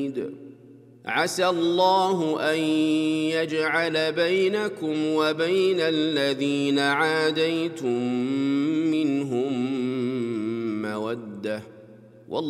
عسى الله أن يجعل بينكم وبين الذين عاديتم منهم مودة